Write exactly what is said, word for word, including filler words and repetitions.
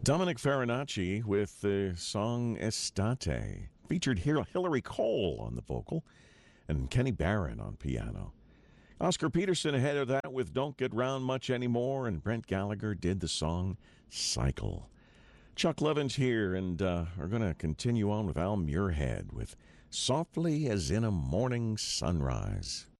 Dominic Farinacci with the song Estate featured Hil- Hillary Cole on the vocal and Kenny Barron on piano. Oscar Peterson ahead of that with Don't Get Round Much Anymore, and Brent Gallagher did the song Cycle. Chuck Levin's here, and uh, we're going to continue on with Al Muirhead with Softly as in a Morning Sunrise.